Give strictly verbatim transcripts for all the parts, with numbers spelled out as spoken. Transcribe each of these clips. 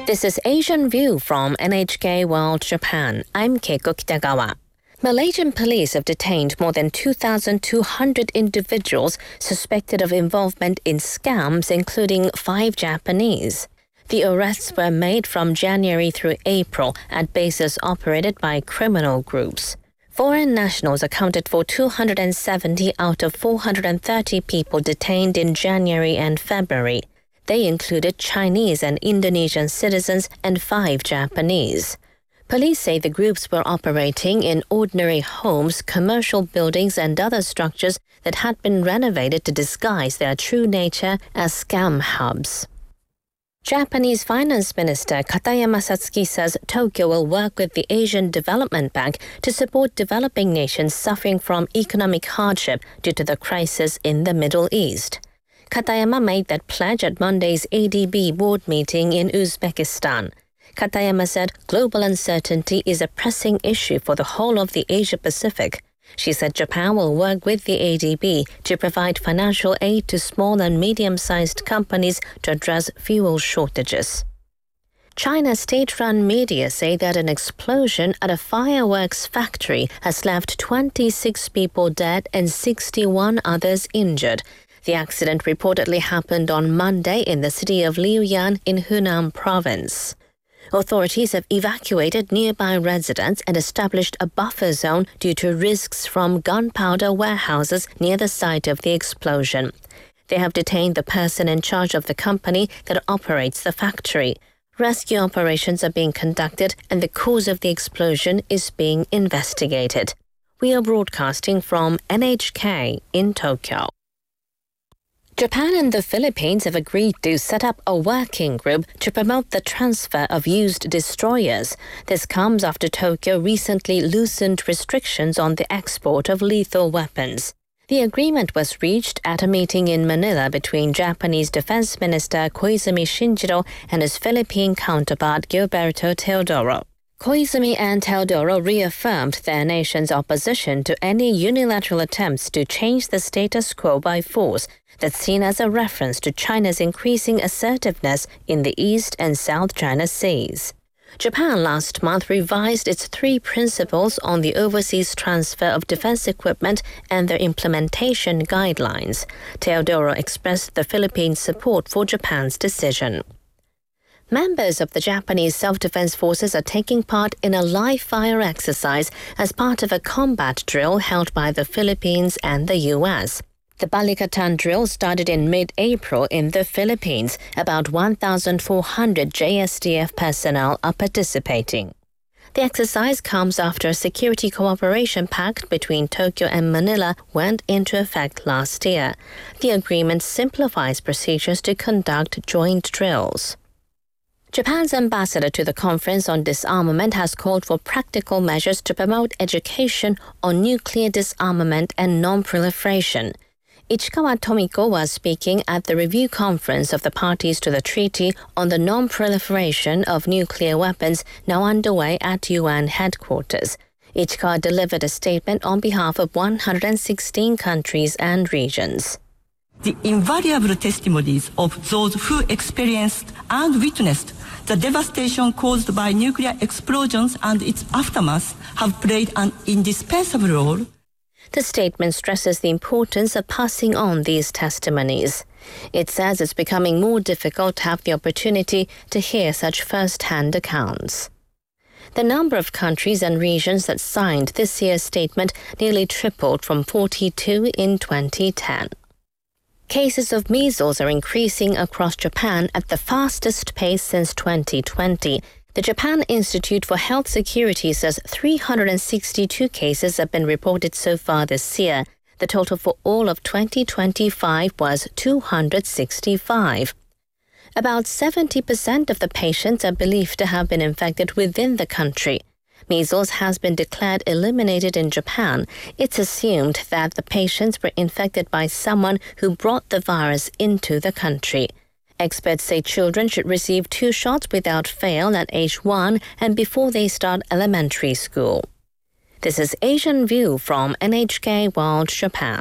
This is Asian View from N H K World Japan. I'm Keiko Kitagawa. Malaysian police have detained more than two thousand two hundred individuals suspected of involvement in scams, including five Japanese. The arrests were made from January through April at bases operated by criminal groups. Foreign nationals accounted for two hundred seventy out of four hundred thirty people detained in January and February. They included Chinese and Indonesian citizens and five Japanese. Police say the groups were operating in ordinary homes, commercial buildings, and other structures that had been renovated to disguise their true nature as scam hubs. Japanese Finance Minister Katayama Satsuki says Tokyo will work with the Asian Development Bank to support developing nations suffering from economic hardship due to the crisis in the Middle East. Katayama made that pledge at Monday's A D B board meeting in Uzbekistan. Katayama said global uncertainty is a pressing issue for the whole of the Asia-Pacific. She said Japan will work with the A D B to provide financial aid to small and medium-sized companies to address fuel shortages. China's state-run media say that an explosion at a fireworks factory has left twenty-six people dead and sixty-one others injured. The accident reportedly happened on Monday in the city of Liuyan in Hunan province. Authorities have evacuated nearby residents and established a buffer zone due to risks from gunpowder warehouses near the site of the explosion. They have detained the person in charge of the company that operates the factory. Rescue operations are being conducted and the cause of the explosion is being investigated. We are broadcasting from N H K in Tokyo. Japan and the Philippines have agreed to set up a working group to promote the transfer of used destroyers. This comes after Tokyo recently loosened restrictions on the export of lethal weapons. The agreement was reached at a meeting in Manila between Japanese Defense Minister Koizumi Shinjiro and his Philippine counterpart Gilberto Teodoro. Koizumi and Teodoro reaffirmed their nation's opposition to any unilateral attempts to change the status quo by force, that's seen as a reference to China's increasing assertiveness in the East and South China Seas. Japan last month revised its three principles on the overseas transfer of defense equipment and their implementation guidelines. Teodoro expressed the Philippines' support for Japan's decision. Members of the Japanese self-defense forces are taking part in a live-fire exercise as part of a combat drill held by the Philippines and the U S. The Balikatan drill started in mid-April in the Philippines. About one thousand four hundred J S D F personnel are participating. The exercise comes after a security cooperation pact between Tokyo and Manila went into effect last year. The agreement simplifies procedures to conduct joint drills. Japan's ambassador to the Conference on Disarmament has called for practical measures to promote education on nuclear disarmament and non-proliferation. Ichikawa Tomiko was speaking at the review conference of the parties to the Treaty on the Non-Proliferation of Nuclear Weapons now underway at U N headquarters. Ichikawa delivered a statement on behalf of one hundred sixteen countries and regions. The invaluable testimonies of those who experienced and witnessed the devastation caused by nuclear explosions and its aftermath have played an indispensable role. The statement stresses the importance of passing on these testimonies. It says it's becoming more difficult to have the opportunity to hear such first-hand accounts. The number of countries and regions that signed this year's statement nearly tripled from forty-two in twenty ten. Cases of measles are increasing across Japan at the fastest pace since twenty twenty. The Japan Institute for Health Security says three hundred sixty-two cases have been reported so far this year. The total for all of twenty twenty-five was two hundred sixty-five. About seventy percent of the patients are believed to have been infected within the country. Measles has been declared eliminated in Japan. It's assumed that the patients were infected by someone who brought the virus into the country. Experts say children should receive two shots without fail at age one and before they start elementary school. This is Asian View from N H K World Japan.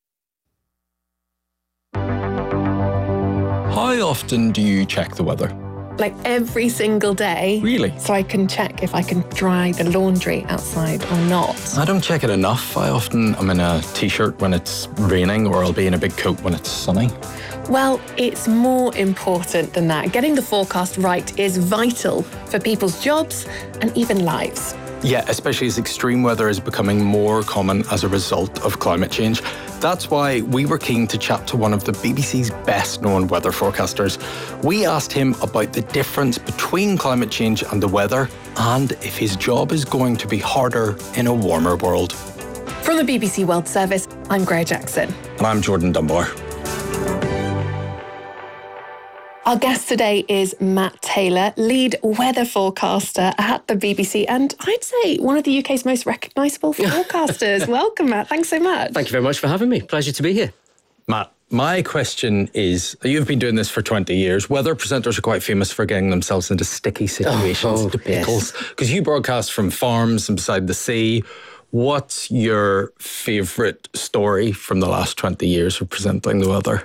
How often do you check the weather? like every single day. Really? So I can check if I can dry the laundry outside or not. I don't check it enough. I often am in a t-shirt when it's raining, or I'll be in a big coat when it's sunny. Well, it's more important than that. Getting the forecast right is vital for people's jobs and even lives. Yeah, especially as extreme weather is becoming more common as a result of climate change. That's why we were keen to chat to one of the B B C's best-known weather forecasters. We asked him about the difference between climate change and the weather, and if his job is going to be harder in a warmer world. From the B B C World Service, I'm Greer Jackson. And I'm Jordan Dunbar. Our guest today is Matt Taylor, lead weather forecaster at the B B C, and I'd say one of the U K's most recognisable forecasters. Welcome, Matt. Thanks so much. Thank you very much for having me. Pleasure to be here. Matt, my question is, you've been doing this for twenty years. Weather presenters are quite famous for getting themselves into sticky situations, oh, into pickles, because yes. you broadcast from farms and beside the sea. What's your favourite story from the last twenty years of presenting the weather?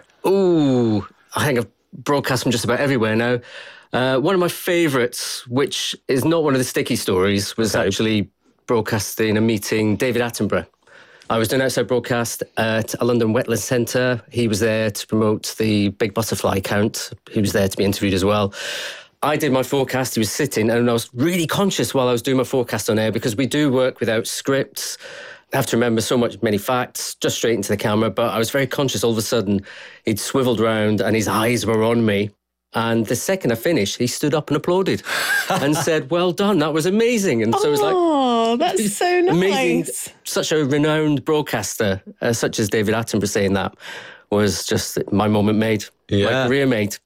Oh, I think I've broadcast from just about everywhere now. Uh, one of my favourites, which is not one of the sticky stories, was okay. actually broadcasting a meeting David Attenborough. I was doing outside broadcast at a London wetland centre. He was there to promote the big butterfly count. He was there to be interviewed as well. I did my forecast. He was sitting, and I was really conscious while I was doing my forecast on air, because we do work without scripts. I have to remember so much, many facts, just straight into the camera. But I was very conscious. All of a sudden, he'd swiveled round and his eyes were on me. And the second I finished, he stood up and applauded and said, "Well done, that was amazing." And so oh, it was like, "Oh, that's so nice." Amazing. Such a renowned broadcaster, uh, such as David Attenborough saying that, was just my moment made, yeah. my career made.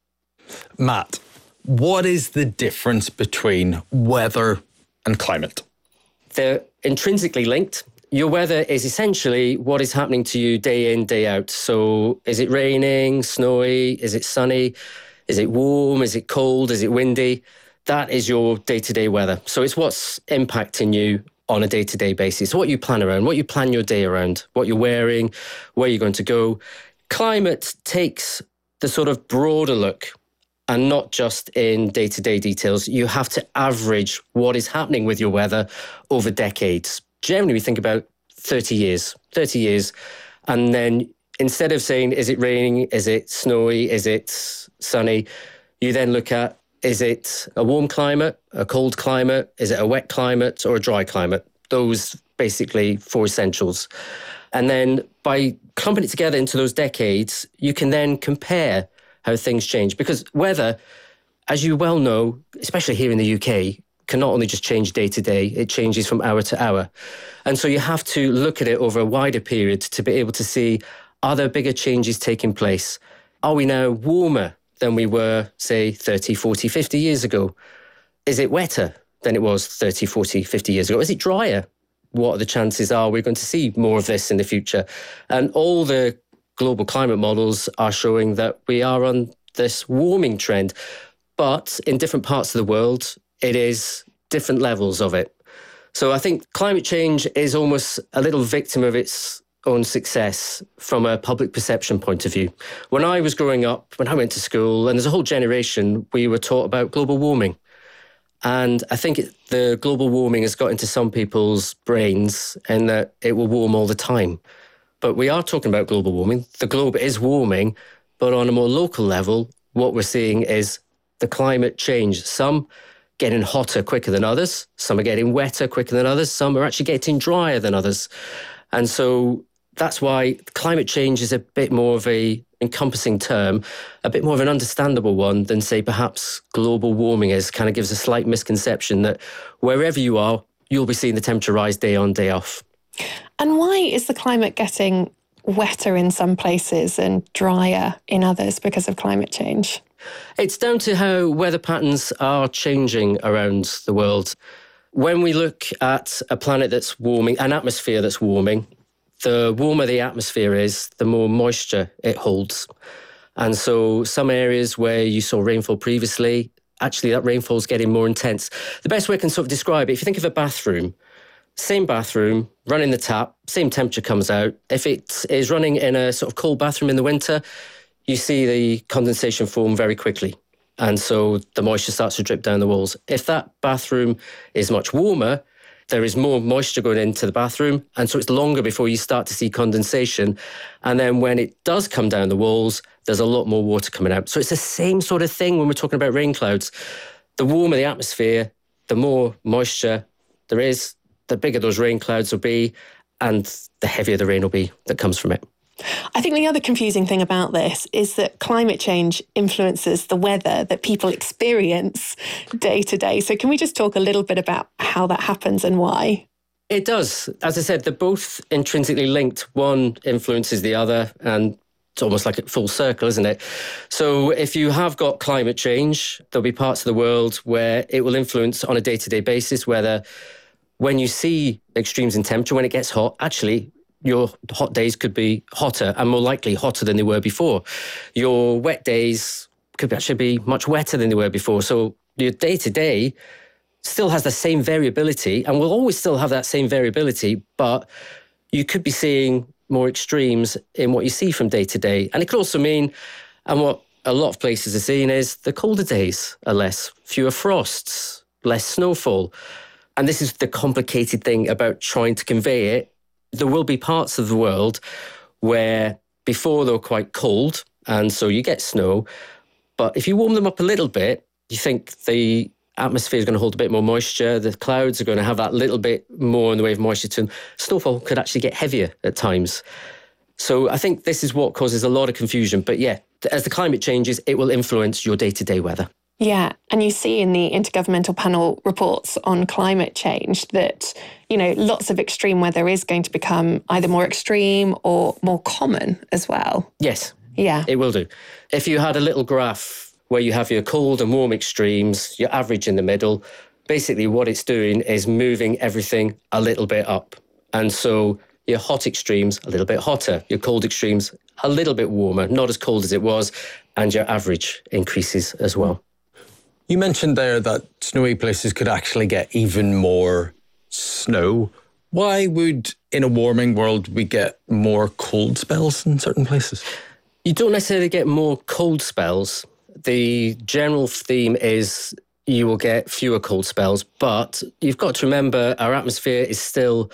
Matt, what is the difference between weather and climate? They're intrinsically linked. Your weather is essentially what is happening to you day in, day out. So is it raining, snowy? Is it sunny? Is it warm? Is it cold? Is it windy? That is your day-to-day weather. So it's what's impacting you on a day-to-day basis. What you plan around, what you plan your day around, what you're wearing, where you're going to go. Climate takes the sort of broader look, and not just in day-to-day details. You have to average what is happening with your weather over decades. Generally, we think about thirty years, thirty years. And then instead of saying, is it raining? Is it snowy? Is it sunny? You then look at, is it a warm climate, a cold climate? Is it a wet climate or a dry climate? Those basically four essentials. And then by clumping it together into those decades, you can then compare how things change. Because weather, as you well know, especially here in the U K, can not only just change day to day, it changes from hour to hour. And so you have to look at it over a wider period to be able to see, are there bigger changes taking place? Are we now warmer than we were, say, thirty, forty, fifty years ago? Is it wetter than it was thirty, forty, fifty years ago? Is it drier? What are the chances are we're going to see more of this in the future? And all the global climate models are showing that we are on this warming trend. But in different parts of the world, it is different levels of it. So I think climate change is almost a little victim of its own success from a public perception point of view. When I was growing up, when I went to school, and there's a whole generation, we were taught about global warming. And I think it, the global warming has got into some people's brains and that it will warm all the time. But we are talking about global warming. The globe is warming, but on a more local level, what we're seeing is the climate change. Some getting hotter quicker than others. Some are getting wetter quicker than others. Some are actually getting drier than others. And so that's why climate change is a bit more of a encompassing term, a bit more of an understandable one than, say, perhaps global warming is. Kind of gives a slight misconception that wherever you are, you'll be seeing the temperature rise day on, day off. And why is the climate getting wetter in some places and drier in others because of climate change? It's down to how weather patterns are changing around the world. When we look at a planet that's warming, an atmosphere that's warming, the warmer the atmosphere is, the more moisture it holds. And so some areas where you saw rainfall previously, actually that rainfall's getting more intense. The best way I can sort of describe it, if you think of a bathroom, same bathroom, running the tap, same temperature comes out. If it is running in a sort of cold bathroom in the winter, you see the condensation form very quickly. And so the moisture starts to drip down the walls. If that bathroom is much warmer, there is more moisture going into the bathroom. And so it's longer before you start to see condensation. And then when it does come down the walls, there's a lot more water coming out. So it's the same sort of thing when we're talking about rain clouds. The warmer the atmosphere, the more moisture there is, the bigger those rain clouds will be, and the heavier the rain will be that comes from it. I think the other confusing thing about this is that climate change influences the weather that people experience day to day. So can we just talk a little bit about how that happens and why? It does. As I said, they're both intrinsically linked. One influences the other, and it's almost like a full circle, isn't it? So if you have got climate change, there'll be parts of the world where it will influence on a day-to-day basis, whether when you see extremes in temperature, when it gets hot, actually your hot days could be hotter and more likely hotter than they were before. Your wet days could actually be much wetter than they were before. So your day-to-day still has the same variability and will always still have that same variability, but you could be seeing more extremes in what you see from day to day. And it could also mean, and what a lot of places are seeing is the colder days are less, fewer frosts, less snowfall. And this is the complicated thing about trying to convey it. There will be parts of the world where before they were quite cold, and so you get snow. But if you warm them up a little bit, you think the atmosphere is going to hold a bit more moisture. The clouds are going to have that little bit more in the way of moisture to them. Snowfall could actually get heavier at times. So I think this is what causes a lot of confusion. But yeah, as the climate changes, it will influence your day-to-day weather. Yeah, and you see in the Intergovernmental Panel reports on climate change that, you know, lots of extreme weather is going to become either more extreme or more common as well. Yes. Yeah. It will do. If you had a little graph where you have your cold and warm extremes, your average in the middle, basically what it's doing is moving everything a little bit up. And so your hot extremes, a little bit hotter, your cold extremes, a little bit warmer, not as cold as it was, and your average increases as well. You mentioned there that snowy places could actually get even more snow. Why would, in a warming world, we get more cold spells in certain places? You don't necessarily get more cold spells. The general theme is you will get fewer cold spells, but you've got to remember our atmosphere is still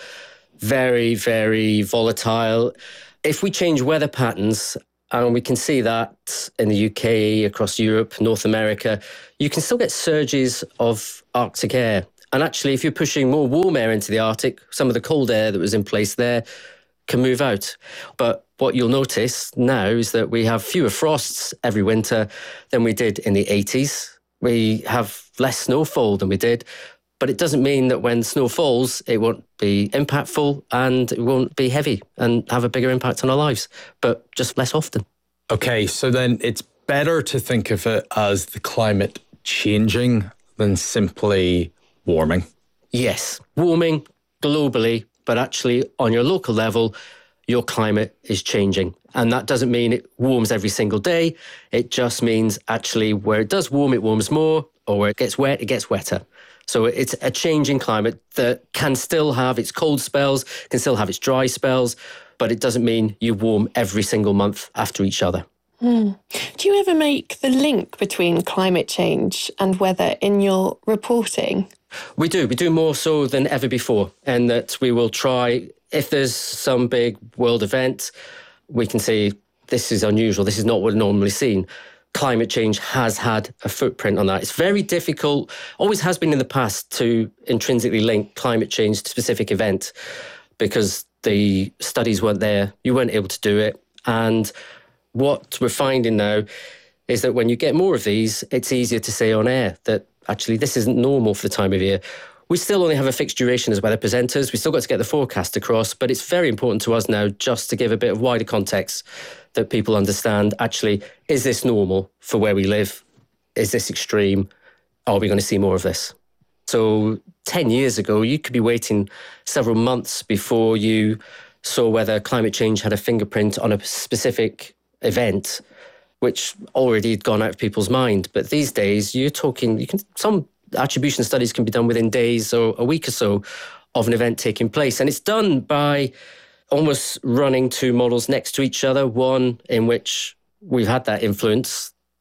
very, very volatile. If we change weather patterns, and we can see that in the U K, across Europe, North America, you can still get surges of Arctic air. And actually, if you're pushing more warm air into the Arctic, some of the cold air that was in place there can move out. But what you'll notice now is that we have fewer frosts every winter than we did in the eighties. We have less snowfall than we did. But it doesn't mean that when snow falls, it won't be impactful and it won't be heavy and have a bigger impact on our lives, but just less often. Okay, so then it's better to think of it as the climate changing than simply warming. Yes, warming globally, but actually on your local level, your climate is changing. And that doesn't mean it warms every single day. It just means actually where it does warm, it warms more, or where it gets wet, it gets wetter. So it's a changing climate that can still have its cold spells, can still have its dry spells, but it doesn't mean you warm every single month after each other. Mm. Do you ever make the link between climate change and weather in your reporting? We do. We do more so than ever before, and that we will try, if there's some big world event, we can say, this is unusual, this is not what we've normally seen. Climate change has had a footprint on that. It's very difficult, always has been in the past, to intrinsically link climate change to a specific event because the studies weren't there, you weren't able to do it. And what we're finding now is that when you get more of these, it's easier to say on air that actually this isn't normal for the time of year. We still only have a fixed duration as weather presenters. We still got to get the forecast across, but it's very important to us now just to give a bit of wider context that people understand, actually, is this normal for where we live? Is this extreme? Are we going to see more of this? So ten years ago, you could be waiting several months before you saw whether climate change had a fingerprint on a specific event, which already had gone out of people's mind. But these days, you're talking, you can some attribution studies can be done within days or a week or so of an event taking place. And it's done by almost running two models next to each other, one in which we've had that influence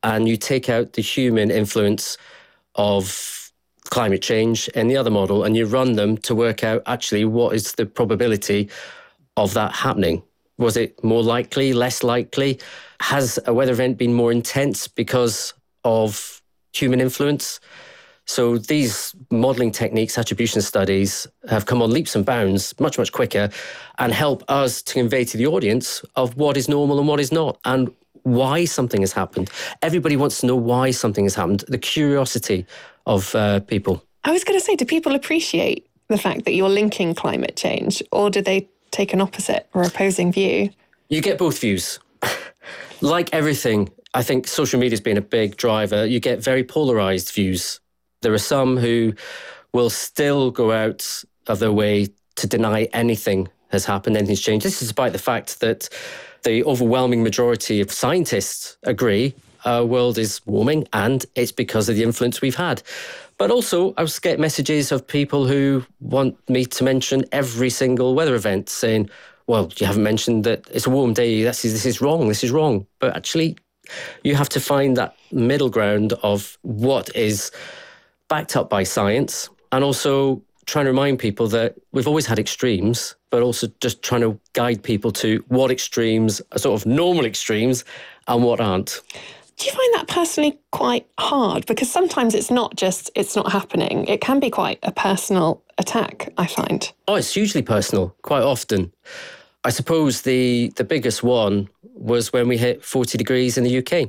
and you take out the human influence of climate change in the other model, and you run them to work out actually what is the probability of that happening. Was it more likely, less likely? Has a weather event been more intense because of human influence? So these modelling techniques, attribution studies, have come on leaps and bounds, much, much quicker, and help us to convey to the audience of what is normal and what is not, and why something has happened. Everybody wants to know why something has happened, the curiosity of uh, people. I was going to say, do people appreciate the fact that you're linking climate change, or do they take an opposite or opposing view? You get both views. Like everything, I think social media has been a big driver. You get very polarised views. There are some who will still go out of their way to deny anything has happened, anything's changed. This is despite the fact that the overwhelming majority of scientists agree our world is warming and it's because of the influence we've had. But also, I also get messages of people who want me to mention every single weather event, saying, well, you haven't mentioned that it's a warm day, this is, this is wrong, this is wrong. But actually, you have to find that middle ground of what is backed up by science, and also trying to remind people that we've always had extremes, but also just trying to guide people to what extremes are sort of normal extremes and what aren't. Do you find that personally quite hard? Because sometimes it's not just, it's not happening. It can be quite a personal attack, I find. Oh, it's hugely personal, quite often. I suppose the, the biggest one was when we hit forty degrees in the U K.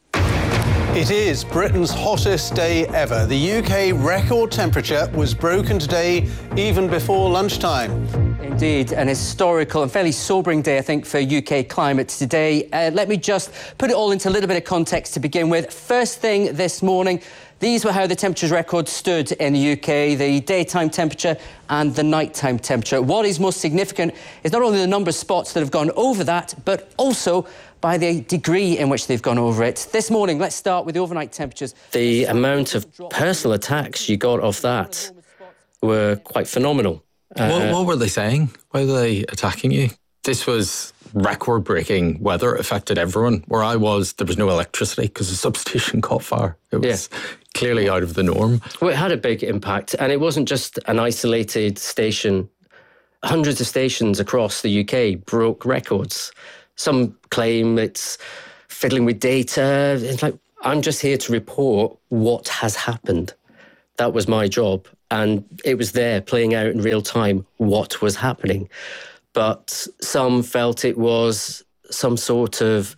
It is Britain's hottest day ever. The U K record temperature was broken today, even before lunchtime. Indeed, an historical and fairly sobering day, I think, for U K climate today. Uh, let me just put it all into a little bit of context to begin with. First thing this morning, these were how the temperatures record stood in the U K, the daytime temperature and the nighttime temperature. What is most significant is not only the number of spots that have gone over that, but also by the degree in which they've gone over it. This morning, let's start with the overnight temperatures. The amount of personal attacks you got off that were quite phenomenal. Uh, what, what were they saying? Why were they attacking you? This was record-breaking weather, affected everyone. Where I was, there was no electricity because the substation caught fire. It was yeah. clearly out of the norm. Well, it had a big impact, and it wasn't just an isolated station. Hundreds of stations across the U K broke records. Some claim it's fiddling with data. It's like, I'm just here to report what has happened. That was my job. And it was there playing out in real time what was happening. But some felt it was some sort of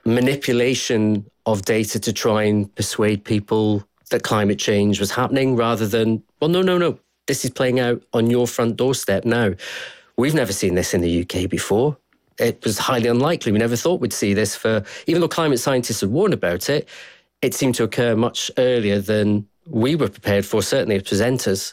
manipulation of data to try and persuade people that climate change was happening, rather than, well, no, no, no, this is playing out on your front doorstep now. We've never seen this in the U K before. It was highly unlikely. We never thought we'd see this for, even though climate scientists had warned about it, it seemed to occur much earlier than we were prepared for, certainly as presenters.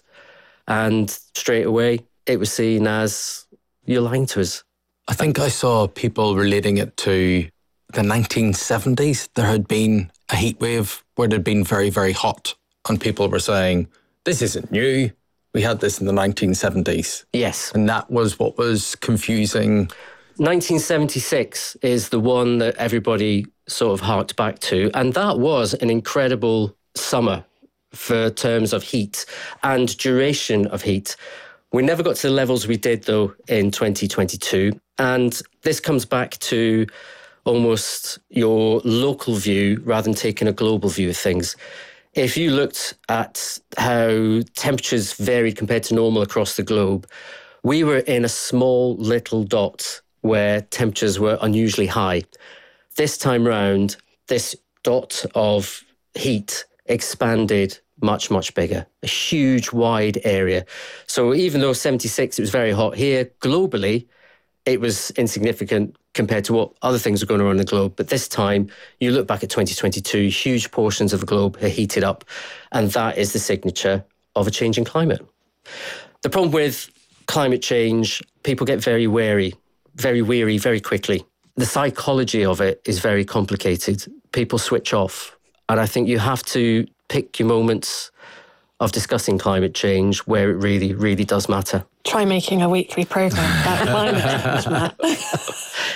And straight away, it was seen as, you're lying to us. I think I saw people relating it to the nineteen seventies. There had been a heat wave where it had been very, very hot. And people were saying, this isn't new. We had this in the nineteen seventies. Yes. And that was what was confusing. nineteen seventy-six is the one that everybody sort of harked back to. And that was an incredible summer for terms of heat and duration of heat. We never got to the levels we did, though, in twenty twenty-two. And this comes back to almost your local view rather than taking a global view of things. If you looked at how temperatures varied compared to normal across the globe, we were in a small little dot where temperatures were unusually high. This time round, this dot of heat expanded much, much bigger, a huge, wide area. So even though seventy-six, it was very hot here, globally, it was insignificant compared to what other things were going on in the globe. But this time, you look back at twenty twenty-two, huge portions of the globe are heated up, and that is the signature of a changing climate. The problem with climate change, people get very wary, very weary, very quickly. The psychology of it is very complicated. People switch off. And I think you have to pick your moments of discussing climate change where it really, really does matter. Try making a weekly programme about climate change, Matt.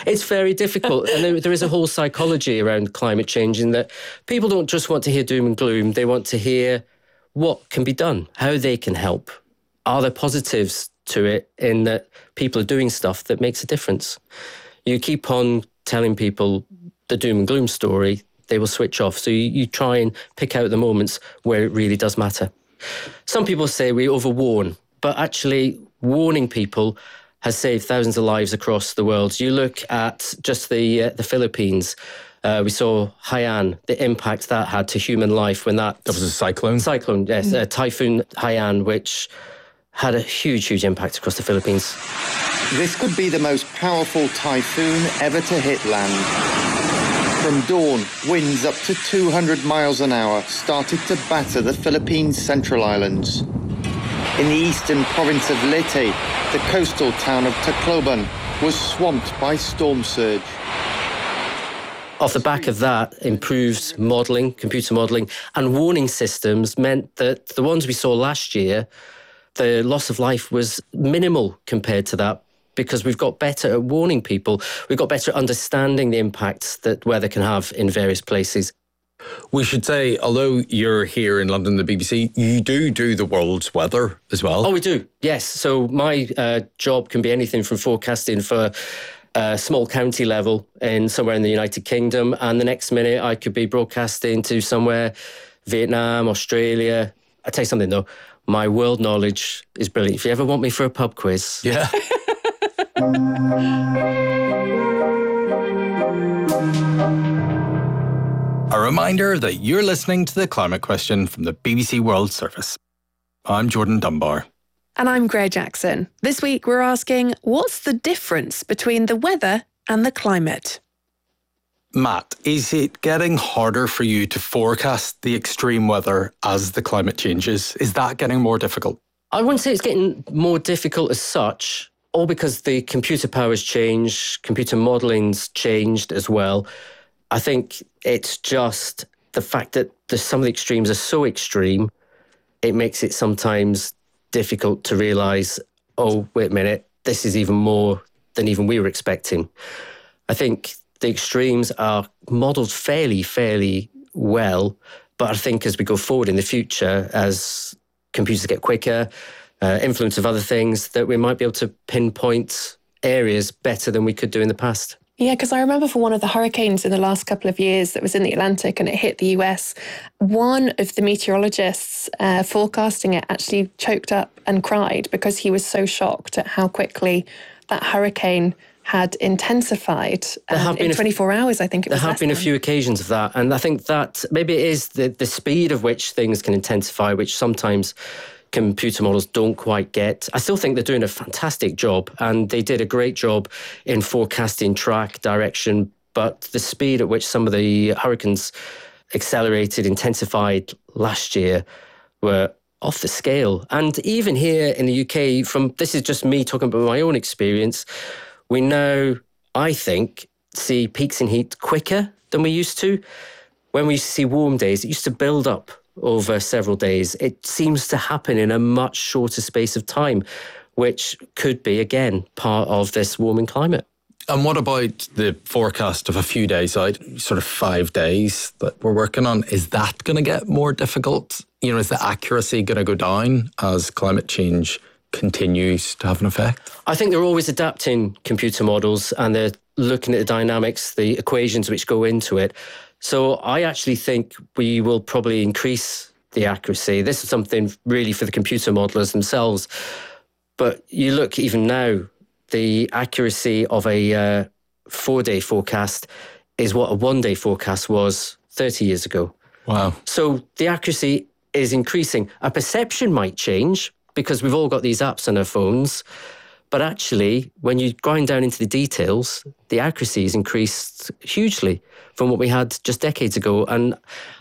It's very difficult. And there, there is a whole psychology around climate change in that people don't just want to hear doom and gloom. They want to hear what can be done, how they can help. Are there positives to it in that people are doing stuff that makes a difference? You keep on telling people the doom and gloom story, they will switch off. So you, you try and pick out the moments where it really does matter. Some people say we overwarn, but actually warning people has saved thousands of lives across the world. You look at just the uh, the Philippines. Uh, we saw Haiyan, the impact that had to human life when that... That was a cyclone? Cyclone, yes. Mm. Uh, Typhoon Haiyan, which had a huge, huge impact across the Philippines. This could be the most powerful typhoon ever to hit land. From dawn, winds up to two hundred miles an hour started to batter the Philippines' central islands. In the eastern province of Leyte, the coastal town of Tacloban was swamped by storm surge. Off the back of that, improved modelling, computer modelling and warning systems meant that the ones we saw last year, the loss of life was minimal compared to that, because we've got better at warning people. We've got better at understanding the impacts that weather can have in various places. We should say, although you're here in London, the B B C, you do do the world's weather as well. Oh, we do, yes. So my uh, job can be anything from forecasting for a small county level in somewhere in the United Kingdom, and the next minute I could be broadcasting to somewhere, Vietnam, Australia. I tell you something though, my world knowledge is brilliant. If you ever want me for a pub quiz, yeah. A reminder that you're listening to The Climate Question from the B B C World Service. I'm Jordan Dunbar. And I'm Greg Jackson. This week we're asking, what's the difference between the weather and the climate? Matt, is it getting harder for you to forecast the extreme weather as the climate changes? Is that getting more difficult? I wouldn't say it's getting more difficult as such, all because the computer power's changed, computer modelling's changed as well. I think it's just the fact that the, some of the extremes are so extreme, it makes it sometimes difficult to realise, oh, wait a minute, this is even more than even we were expecting. I think the extremes are modelled fairly, fairly well, but I think as we go forward in the future, as computers get quicker, uh, influence of other things, that we might be able to pinpoint areas better than we could do in the past. Yeah, because I remember for one of the hurricanes in the last couple of years that was in the Atlantic and it hit the U S, one of the meteorologists uh, forecasting it actually choked up and cried because he was so shocked at how quickly that hurricane had intensified um, in twenty-four hours, I think it was. There have been a few occasions of that. And I think that maybe it is the, the speed of which things can intensify, which sometimes computer models don't quite get. I still think they're doing a fantastic job, and they did a great job in forecasting track, direction, but the speed at which some of the hurricanes accelerated, intensified last year were off the scale. And even here in the U K, from this is just me talking about my own experience, we now, I think, see peaks in heat quicker than we used to. When we used to see warm days, it used to build up over several days. It seems to happen in a much shorter space of time, which could be, again, part of this warming climate. And what about the forecast of a few days out, sort of five days that we're working on? Is that going to get more difficult? You know, is the accuracy going to go down as climate change continues to have an effect? I think they're always adapting computer models, and they're looking at the dynamics, the equations which go into it. So I actually think we will probably increase the accuracy. This is something really for the computer modelers themselves. But you look even now, the accuracy of a uh, four-day forecast is what a one-day forecast was thirty years ago. Wow. So the accuracy is increasing. Our perception might change because we've all got these apps on our phones. But actually, when you grind down into the details, the accuracy has increased hugely from what we had just decades ago. And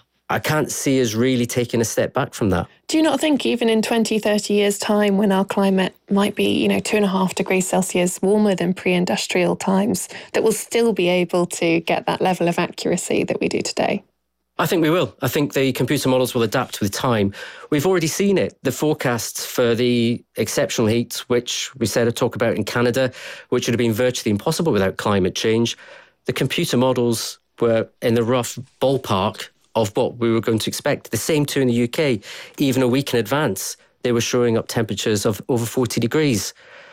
I can't see us really taking a step back from that. Do you not think even in twenty, thirty years' time, when our climate might be, you know, two and a half degrees Celsius warmer than pre-industrial times, that we'll still be able to get that level of accuracy that we do today? I think we will. I think the computer models will adapt with time. We've already seen it. The forecasts for the exceptional heat, which we said I talk about in Canada, which would have been virtually impossible without climate change. The computer models were in the rough ballpark of what we were going to expect. The same too in the U K. Even a week in advance, they were showing up temperatures of over forty degrees.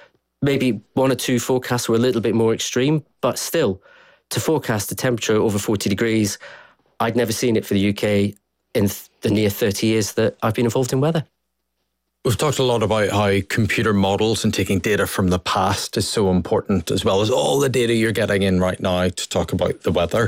Maybe one or two forecasts were a little bit more extreme, but still, to forecast a temperature over forty degrees, I'd never seen it for the U K in the near thirty years that I've been involved in weather. We've talked a lot about how computer models and taking data from the past is so important, as well as all the data you're getting in right now to talk about the weather.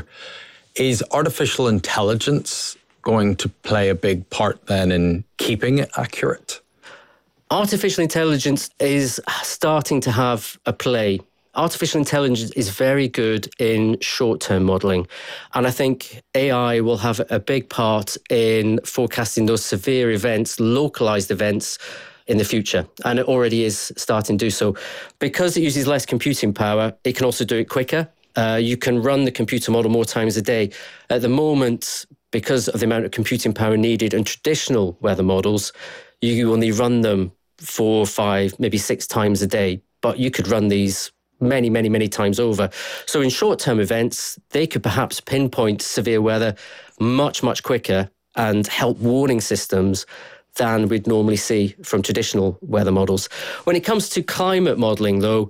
Is artificial intelligence going to play a big part then in keeping it accurate? Artificial intelligence is starting to have a play. Artificial intelligence is very good in short-term modelling. And I think A I will have a big part in forecasting those severe events, localised events in the future. And it already is starting to do so. Because it uses less computing power, it can also do it quicker. Uh, you can run the computer model more times a day. At the moment, because of the amount of computing power needed in traditional weather models, you only run them four, five, maybe six times a day. But you could run these many, many, many times over. So in short-term events, they could perhaps pinpoint severe weather much, much quicker and help warning systems than we'd normally see from traditional weather models. When it comes to climate modelling, though,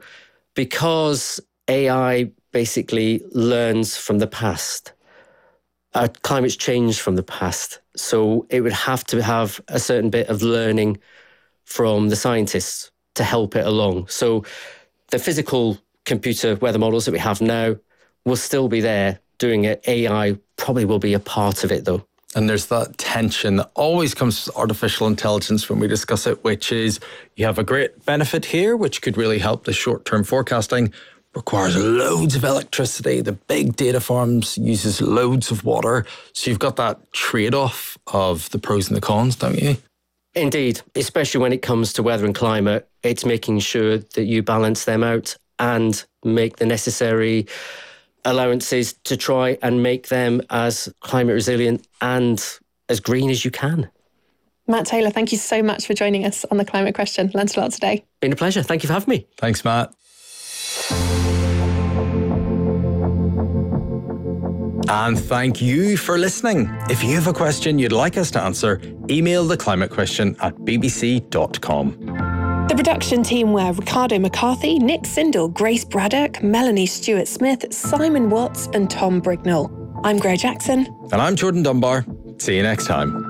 because A I basically learns from the past, uh, climate's changed from the past, so it would have to have a certain bit of learning from the scientists to help it along. So the physical computer weather models that we have now will still be there doing it. A I probably will be a part of it, though. And there's that tension that always comes with artificial intelligence when we discuss it, which is you have a great benefit here, which could really help the short-term forecasting, requires loads of electricity. The big data farms uses loads of water. So you've got that trade-off of the pros and the cons, don't you? Indeed, especially when it comes to weather and climate, it's making sure that you balance them out and make the necessary allowances to try and make them as climate resilient and as green as you can. Matt Taylor, thank you so much for joining us on The Climate Question. Learned a lot today. Been a pleasure. Thank you for having me. Thanks, Matt. And thank you for listening. If you have a question you'd like us to answer, email the climate question at b b c dot com. The production team were Ricardo McCarthy, Nick Sindel, Grace Braddock, Melanie Stewart-Smith, Simon Watts and Tom Brignall. I'm Greg Jackson. And I'm Jordan Dunbar. See you next time.